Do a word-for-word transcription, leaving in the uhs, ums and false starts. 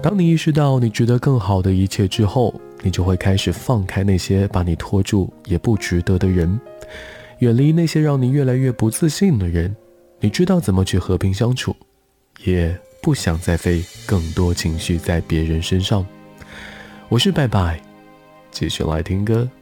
当你意识到你值得更好的一切之后，你就会开始放开那些把你拖住也不值得的人，远离那些让你越来越不自信的人。你知道怎么去和平相处，也不想再费更多情绪在别人身上。我是拜拜，继续来听歌。